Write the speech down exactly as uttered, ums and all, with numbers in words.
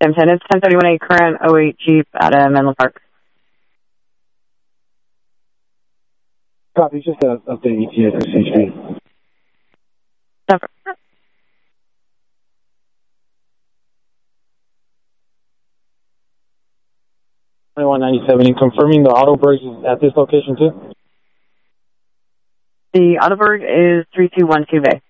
ten ten. It's ten thirty-one A current oh eight Jeep out of Menlo Park. Copy, just uh, update E T S S H B. Never. twenty-one ninety-seven, and confirming the Autoberg is at this location too? The Autoberg is three two one two Bay.